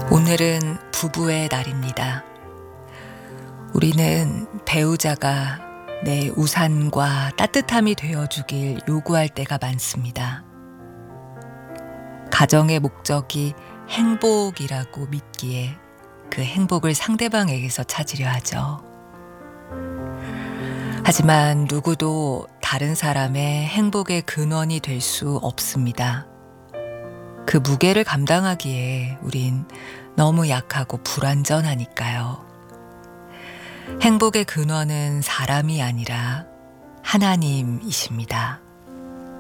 오늘은 부부의 날입니다. 우리는 배우자가 내 우산과 따뜻함이 되어주길 요구할 때가 많습니다. 가정의 목적이 행복이라고 믿기에 그 행복을 상대방에게서 찾으려 하죠. 하지만 누구도 다른 사람의 행복의 근원이 될 수 없습니다. 그 무게를 감당하기에 우린 너무 약하고 불완전하니까요. 행복의 근원은 사람이 아니라 하나님이십니다.